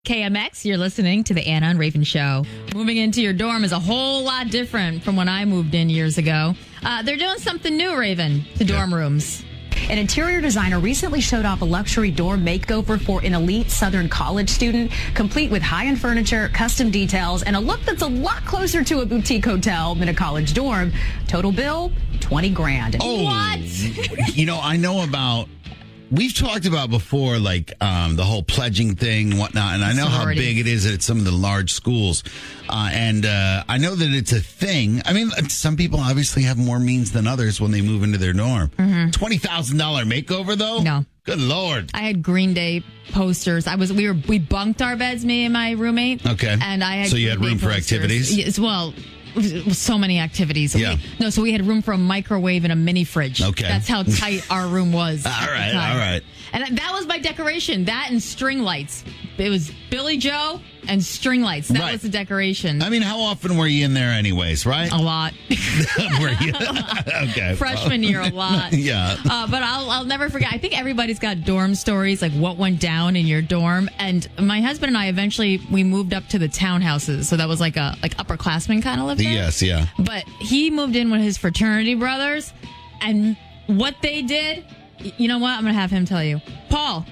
KMX, you're listening to the Anna and Raven Show. Moving into your dorm is a whole lot different from when I moved in years ago. They're doing something new, Raven, to dorm rooms. An interior designer recently showed off a luxury dorm makeover for an elite Southern college student, complete with high-end furniture, custom details, and a look that's a lot closer to a boutique hotel than a college dorm. Total bill, $20,000. Oh, What? I know about. We've talked about before, like the whole pledging thing and whatnot, and I know how big it is at some of the large schools. And I know that it's a thing. I mean, some people obviously have more means than others when they move into their dorm. $20,000 makeover, though? No. Good Lord. I had Green Day posters. We bunked our beds, me and my roommate. Okay. And I had So you had Green room Day for posters. activities? Yes, well, so many activities. Yeah. So we had room for a microwave and a mini fridge. Okay. That's how tight our room was. All right. And that was my decoration. That and string lights. It was Billy Joe and string lights. That Right. was the decoration. I mean, how often were you in there anyways, right? A lot. Were you? Okay. Freshman year, a lot. Yeah. But I'll never forget. I think everybody's got dorm stories, like what went down in your dorm. And my husband and I eventually, we moved up to the townhouses. So that was like upperclassmen kind of lived there. Yes, yeah. But he moved in with his fraternity brothers. And what they did, you know what? I'm going to have him tell you. Paul.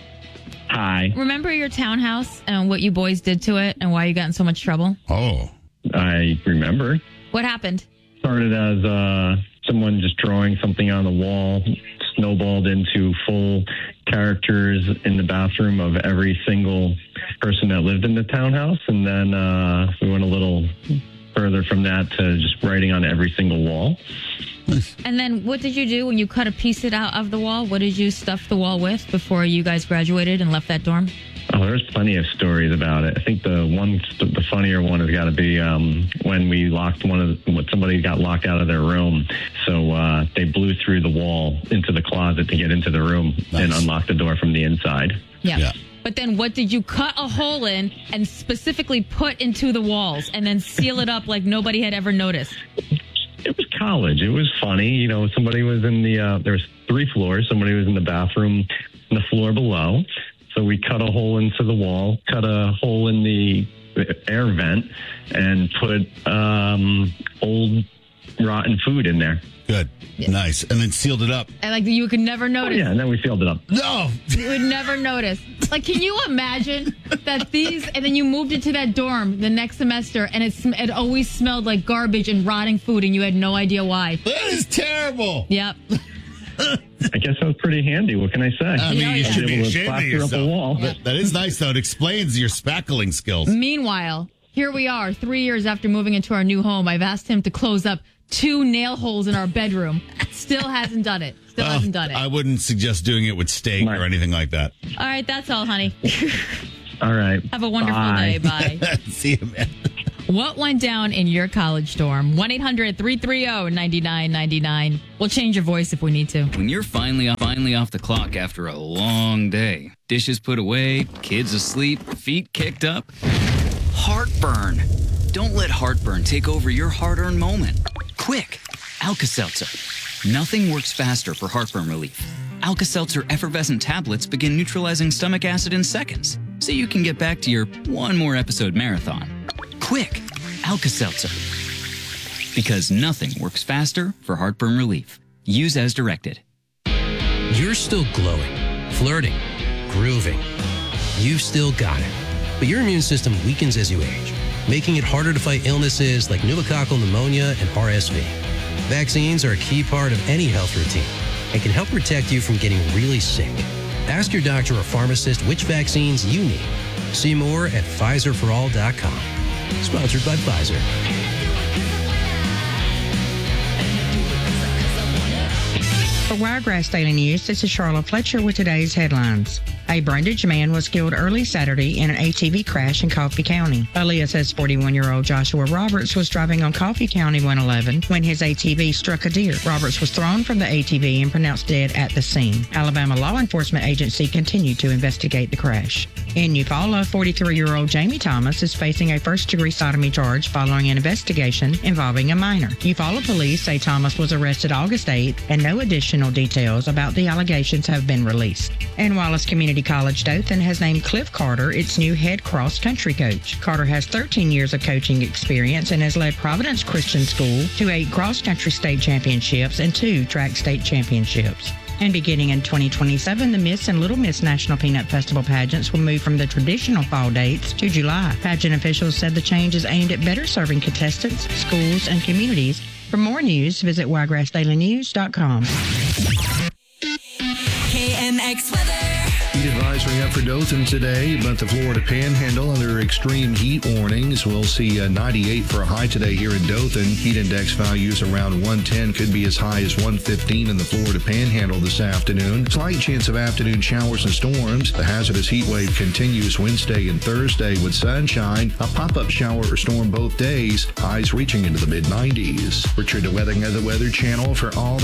Hi. Remember your townhouse and what you boys did to it and why you got in so much trouble? Oh. I remember. What happened? Started as someone just drawing something on the wall, snowballed into full characters in the bathroom of every single person that lived in the townhouse. And then we went a little further from that to just writing on every single wall. And then what did you do when you cut a piece out of the wall? What did you stuff the wall with before you guys graduated and left that dorm? Oh, there's plenty of stories about it. I think the funnier one has got to be when we locked somebody got locked out of their room. So they blew through the wall into the closet to get into the room and unlock the door from the inside. Yeah. But then what did you cut a hole in and specifically put into the walls and then seal it up like nobody had ever noticed? It was college. It was funny. Somebody was in there was 3 floors. Somebody was in the bathroom on the floor below. So we cut a hole into the wall, cut a hole in the air vent, and put old rotten food in there. Good. Yeah. Nice. And then sealed it up. And you could never notice. Oh, yeah, and then we sealed it up. No! You would never notice. Can you imagine that and then you moved into that dorm the next semester and it always smelled like garbage and rotting food and you had no idea why. That is terrible. Yep. I guess that was pretty handy. What can I say? I mean, you should be ashamed of yourself. Up a wall. Yeah. That is nice, though. It explains your spackling skills. Meanwhile, here we are 3 years after moving into our new home. I've asked him to close up 2 nail holes in our bedroom. Still hasn't done it. I wouldn't suggest doing it with steak or anything like that. All right, that's all, honey. All right. Have a wonderful day. Bye. See you, man. What went down in your college dorm? 1-800-330-9999. We'll change your voice if we need to. When you're finally off the clock after a long day, dishes put away, kids asleep, feet kicked up, heartburn. Don't let heartburn take over your hard-earned moment. Quick, Alka-Seltzer. Nothing works faster for heartburn relief. Alka-Seltzer effervescent tablets begin neutralizing stomach acid in seconds, so you can get back to your one more episode marathon. Quick, Alka-Seltzer. Because nothing works faster for heartburn relief. Use as directed. You're still glowing, flirting, grooving. You've still got it. But your immune system weakens as you age, making it harder to fight illnesses like pneumococcal pneumonia and RSV. Vaccines are a key part of any health routine and can help protect you from getting really sick. Ask your doctor or pharmacist which vaccines you need. See more at PfizerForAll.com. Sponsored by Pfizer. For Wiregrass Daily News, this is Charlotte Fletcher with today's headlines. A Brundage man was killed early Saturday in an ATV crash in Coffee County. Aaliyah says 41-year-old Joshua Roberts was driving on Coffee County 111 when his ATV struck a deer. Roberts was thrown from the ATV and pronounced dead at the scene. Alabama law enforcement agency continued to investigate the crash. In Eufaula, 43-year-old Jamie Thomas is facing a first-degree sodomy charge following an investigation involving a minor. Eufaula police say Thomas was arrested August 8th, and no additional details about the allegations have been released. And Wallace Community College Dothan has named Cliff Carter its new head cross-country coach. Carter has 13 years of coaching experience and has led Providence Christian School to 8 cross-country state championships and 2 track state championships. And beginning in 2027, the Miss and Little Miss National Peanut Festival pageants will move from the traditional fall dates to July. Pageant officials said the change is aimed at better serving contestants, schools, and communities. For more news, visit wiregrassdailynews.com. KNX weather. Heat advisory up for Dothan today, but the Florida Panhandle under extreme heat warnings. We'll see 98 for a high today here in Dothan. Heat index values around 110, could be as high as 115 in the Florida Panhandle this afternoon. Slight chance of afternoon showers and storms. The hazardous heat wave continues Wednesday and Thursday with sunshine. A pop-up shower or storm both days. Highs reaching into the mid-90s. Richard DeWetting of the Weather Channel for all the